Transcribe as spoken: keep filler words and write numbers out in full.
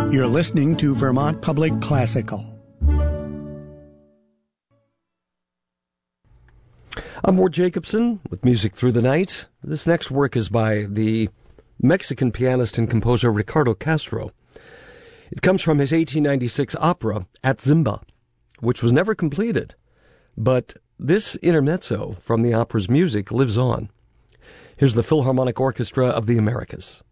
You're listening to Vermont Public Classical. I'm Ward Jacobson with Music Through the Night. This next work is by the Mexican pianist and composer Ricardo Castro. It comes from his eighteen ninety-six opera, At Zimba, which was never completed. But this intermezzo from the opera's music lives on. Here's the Philharmonic Orchestra of the Americas.